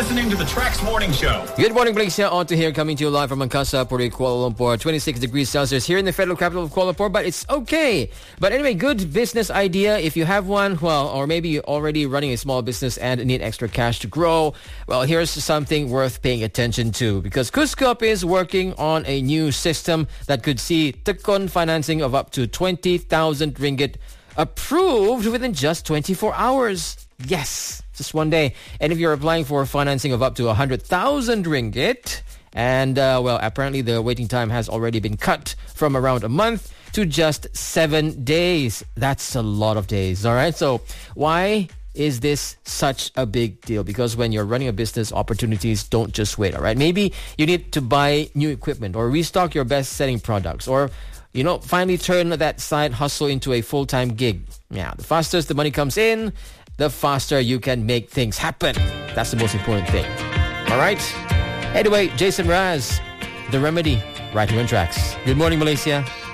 listening to the Trax Morning Show. Good morning, Malaysia. On to here, coming to you live from Angkasa, Puri, Kuala Lumpur. 26 degrees Celsius here in the federal capital of Kuala Lumpur, but it's okay. But anyway, good business idea. If you have one, well, or maybe you're already running a small business and need extra cash to grow, well, here's something worth paying attention to, because KUSKOP is working on a new system that could see tekun financing of up to 20,000 ringgit approved within just 24 hours. Yes, just one day. And if you're applying for financing of up to 100,000 ringgit, and well, apparently the waiting time has already been cut from around a month to just 7 days. That's a lot of days, all right? So why is this such a big deal? Because when you're running a business, opportunities don't just wait, all right? Maybe you need to buy new equipment or restock your best-selling products, or finally turn that side hustle into a full-time gig. Yeah, the faster the money comes in, the faster you can make things happen. That's the most important thing. All right? Anyway, Jason Raz, The Remedy, right here on Trax. Good morning, Malaysia.